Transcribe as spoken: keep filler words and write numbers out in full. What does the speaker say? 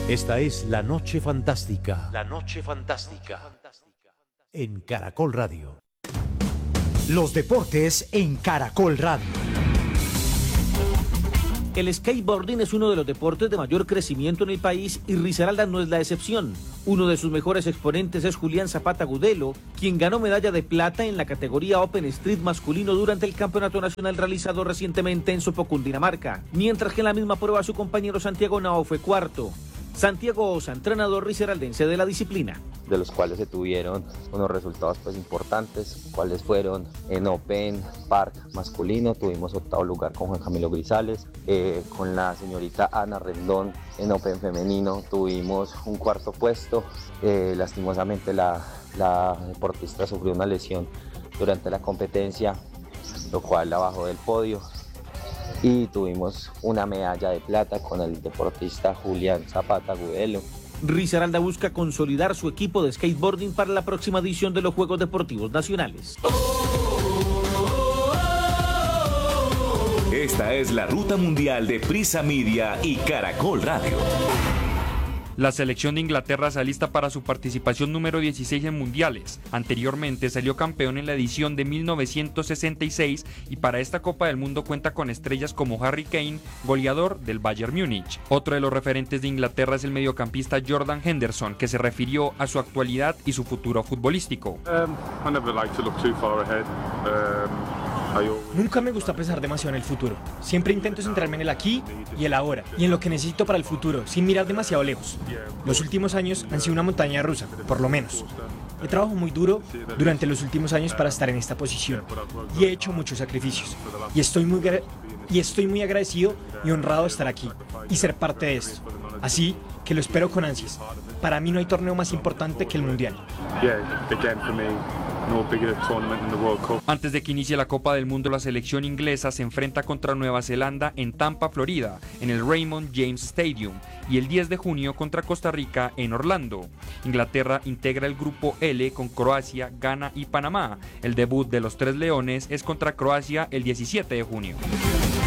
Esta es La Noche Fantástica. La Noche Fantástica. En Caracol Radio. Los deportes en Caracol Radio. El skateboarding es uno de los deportes de mayor crecimiento en el país y Risaralda no es la excepción. Uno de sus mejores exponentes es Julián Zapata Gudelo, quien ganó medalla de plata en la categoría Open Street masculino durante el Campeonato Nacional realizado recientemente en Sopó, Cundinamarca, mientras que en la misma prueba su compañero Santiago Nao fue cuarto. Santiago Osa, entrenador risaraldense de la disciplina. De los cuales se tuvieron unos resultados pues importantes, cuales fueron en Open Park masculino, tuvimos octavo lugar con Juan Camilo Grisales, eh, con la señorita Ana Rendón en Open femenino tuvimos un cuarto puesto, eh, lastimosamente la, la deportista sufrió una lesión durante la competencia, lo cual la bajó del podio. Y tuvimos una medalla de plata con el deportista Julián Zapata Gudelo. Risaralda busca consolidar su equipo de skateboarding para la próxima edición de los Juegos Deportivos Nacionales. Esta es la ruta mundial de Prisa Media y Caracol Radio. La selección de Inglaterra se alista para su participación número dieciséis en mundiales. Anteriormente salió campeón en la edición de mil novecientos sesenta y seis y para esta Copa del Mundo cuenta con estrellas como Harry Kane, goleador del Bayern Múnich. Otro de los referentes de Inglaterra es el mediocampista Jordan Henderson, que se refirió a su actualidad y su futuro futbolístico. Um, I never like to look too far ahead. Um... Nunca me gusta pensar demasiado en el futuro. Siempre intento centrarme en el aquí y el ahora, y en lo que necesito para el futuro, sin mirar demasiado lejos. Los últimos años han sido una montaña rusa, por lo menos. He trabajado muy duro durante los últimos años para estar en esta posición, y he hecho muchos sacrificios. Y estoy muy, y estoy muy agradecido y honrado de estar aquí, y ser parte de esto. Así que lo espero con ansias. Para mí no hay torneo más importante que el Mundial. Antes de que inicie la Copa del Mundo, la selección inglesa se enfrenta contra Nueva Zelanda en Tampa, Florida, en el Raymond James Stadium, y el diez de junio contra Costa Rica en Orlando. Inglaterra integra el grupo L con Croacia, Ghana y Panamá. El debut de los Tres Leones es contra Croacia el diecisiete de junio.